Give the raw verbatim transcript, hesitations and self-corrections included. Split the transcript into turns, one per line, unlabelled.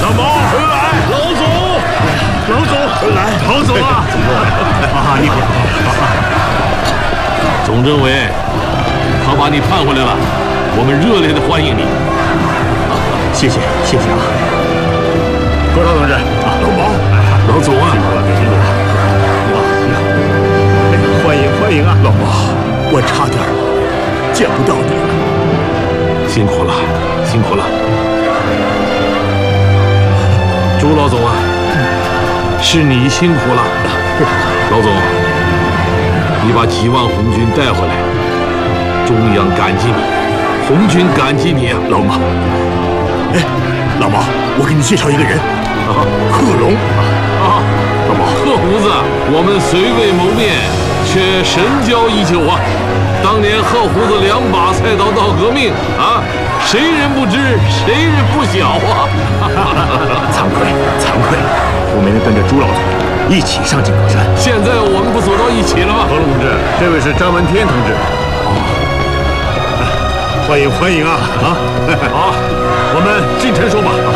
老毛，来，老总，老总，来，老总啊！啊，你好，
总政委，他把你盼回来了，我们热烈的欢迎你。
谢谢，谢谢啊！郭超同志，啊，老毛，
老总啊，
辛苦了，辛苦了。你好，你好，哎呀，欢迎欢迎啊！老毛，我差点见不到你了，
辛苦了，辛苦了。朱老总啊，是你辛苦了。老总，你把几万红军带回来，中央感激你，红军感激你啊，
老毛。哎，老毛，我给你介绍一个人，啊，贺龙啊，老毛，
贺胡子，我们虽未谋面，却深交已久啊。当年贺胡子两把菜刀闹革命啊，谁人不知，谁人不晓啊！
惭愧，惭愧，我没能跟着朱老总一起上井冈山。
现在我们不走到一起了吗？
何龙同志，这位是张文天同志。哦，欢迎欢迎啊啊！好，我们进城说吧。